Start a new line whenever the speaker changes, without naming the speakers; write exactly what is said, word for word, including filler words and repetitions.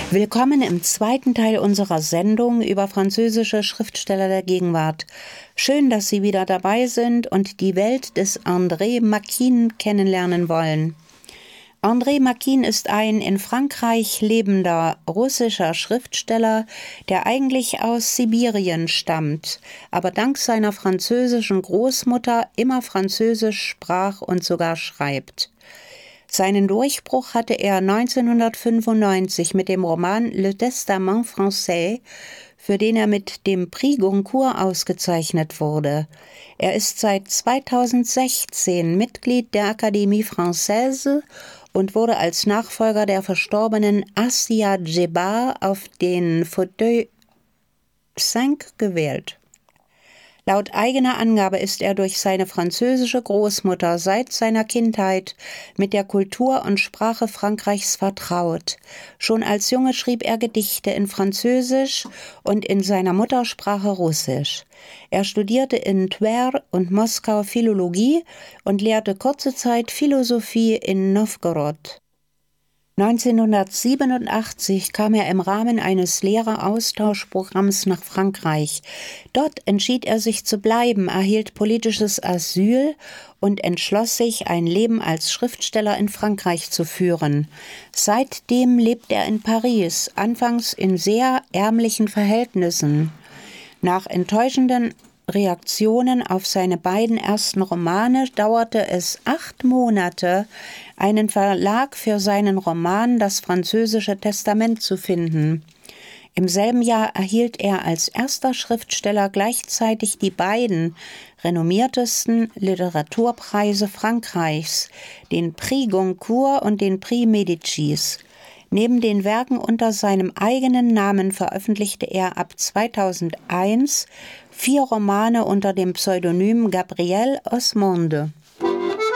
Willkommen im zweiten Teil unserer Sendung über französische Schriftsteller der Gegenwart. Schön, dass Sie wieder dabei sind und die Welt des André Makin kennenlernen wollen. André Makin ist ein in Frankreich lebender russischer Schriftsteller, der eigentlich aus Sibirien stammt, aber dank seiner französischen Großmutter immer Französisch sprach und sogar schreibt. Seinen Durchbruch hatte er neunzehnhundertfünfundneunzig mit dem Roman Le Testament Français, für den er mit dem Prix Goncourt ausgezeichnet wurde. Er ist seit zweitausendsechzehn Mitglied der Académie Française und wurde als Nachfolger der verstorbenen Assia Djebar auf den Fauteuil fünf gewählt. Laut eigener Angabe ist er durch seine französische Großmutter seit seiner Kindheit mit der Kultur und Sprache Frankreichs vertraut. Schon als Junge schrieb er Gedichte in Französisch und in seiner Muttersprache Russisch. Er studierte in Twer und Moskau Philologie und lehrte kurze Zeit Philosophie in Nowgorod. neunzehnhundertsiebenundachtzig kam er im Rahmen eines Lehreraustauschprogramms nach Frankreich. Dort entschied er sich zu bleiben, erhielt politisches Asyl und entschloss sich, ein Leben als Schriftsteller in Frankreich zu führen. Seitdem lebt er in Paris, anfangs in sehr ärmlichen Verhältnissen. Nach enttäuschenden Reaktionen auf seine beiden ersten Romane dauerte es acht Monate, einen Verlag für seinen Roman Das französische Testament zu finden. Im selben Jahr erhielt er als erster Schriftsteller gleichzeitig die beiden renommiertesten Literaturpreise Frankreichs, den Prix Goncourt und den Prix Médicis. Neben den Werken unter seinem eigenen Namen veröffentlichte er ab zweitausendeins vier Romane unter dem Pseudonym Gabriel Osmonde.